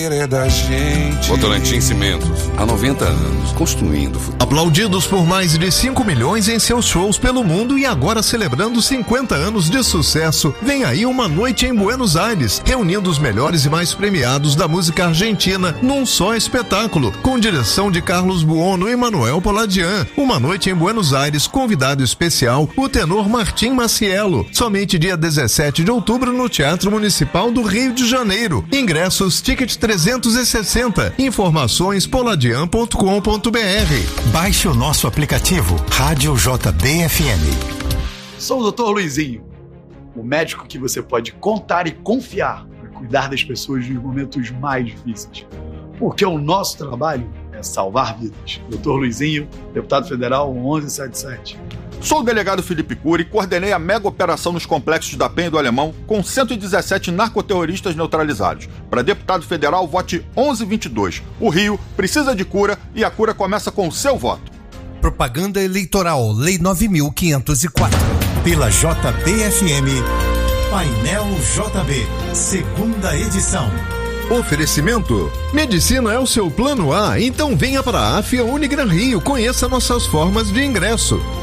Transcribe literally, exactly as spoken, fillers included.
É da gente. Votorantim Cimentos, há noventa anos, construindo o futuro. Aplaudidos por mais de cinco milhões em seus shows pelo mundo e agora celebrando cinquenta anos de sucesso, vem aí uma noite em Buenos Aires, reunindo os melhores e mais premiados da música argentina num só espetáculo, com direção de Carlos Buono e Manuel Poladian. Uma noite em Buenos Aires, convidado especial, o tenor Martim Maciello, somente dia dezessete de outubro no Teatro Municipal do Rio de Janeiro. Ingressos, ticket trezentos e sessenta. Informações poladian ponto com ponto br. Baixe o nosso aplicativo Rádio J B F M. Sou o doutor Luizinho, o médico que você pode contar e confiar para cuidar das pessoas nos momentos mais difíceis. Porque o nosso trabalho é salvar vidas. doutor Luizinho, deputado federal onze setenta e sete. Sou o delegado Felipe Cury e coordenei a mega operação nos complexos da Penha e do Alemão com cento e dezessete narcoterroristas neutralizados. Para deputado federal, vote onze vinte e dois. O Rio precisa de cura e a cura começa com o seu voto. Propaganda Eleitoral, Lei nove mil quinhentos e quatro. Pela J B F M, Painel J B, segunda edição. Oferecimento: Medicina é o seu plano A, então venha para a Afia Unigran Rio, conheça nossas formas de ingresso.